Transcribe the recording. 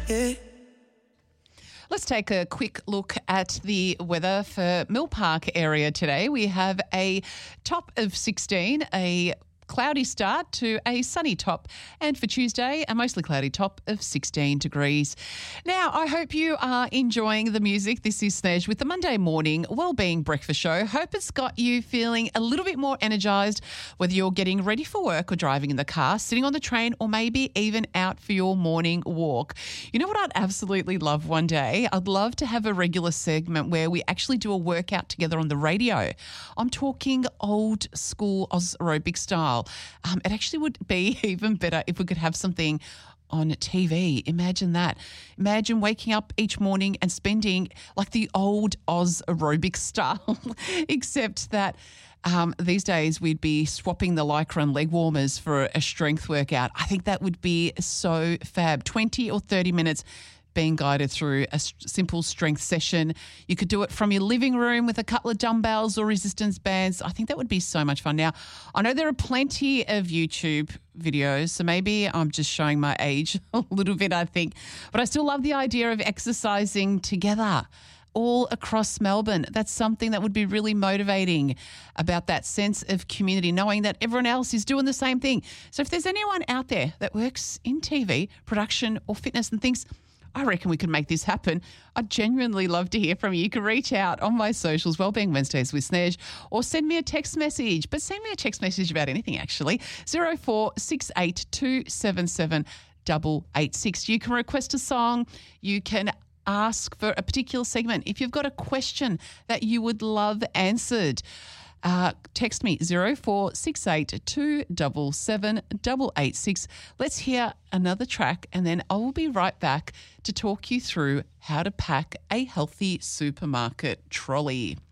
Yeah. Let's take a quick look at the weather for Mill Park area today. We have a top of 16, a cloudy start to a sunny top, and for Tuesday, a mostly cloudy top of 16 degrees. Now, I hope you are enjoying the music. This is Snej with the Monday Morning Wellbeing Breakfast Show. Hope it's got you feeling a little bit more energised, whether you're getting ready for work or driving in the car, sitting on the train, or maybe even out for your morning walk. You know what I'd absolutely love one day? I'd love to have a regular segment where we actually do a workout together on the radio. I'm talking old school Oz aerobic style. It actually would be even better if we could have something on TV. Imagine that. Imagine waking up each morning and spending like the old Oz aerobic style, except that these days we'd be swapping the Lycra and leg warmers for a strength workout. I think that would be so fab. 20 or 30 minutes being guided through a simple strength session. You could do it from your living room with a couple of dumbbells or resistance bands. I think that would be so much fun. Now, I know there are plenty of YouTube videos, so maybe I'm just showing my age a little bit, I think. But I still love the idea of exercising together all across Melbourne. That's something that would be really motivating about that sense of community, knowing that everyone else is doing the same thing. So if there's anyone out there that works in TV, production or fitness and thinks, I reckon we could make this happen, I'd genuinely love to hear from you. You can reach out on my socials, Wellbeing Wednesdays with Snej, or send me a text message. But send me a text message about anything, actually. 0468 277 886. You can request a song. You can ask for a particular segment. If you've got a question that you would love answered, text me 0468 277 886. Let's hear another track and then I will be right back to talk you through how to pack a healthy supermarket trolley.